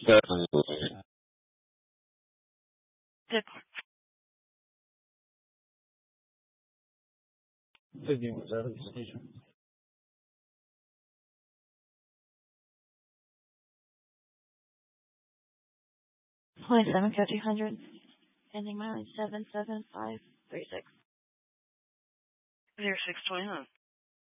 Good. 27 code 200. Ending mileage 77536. 0629.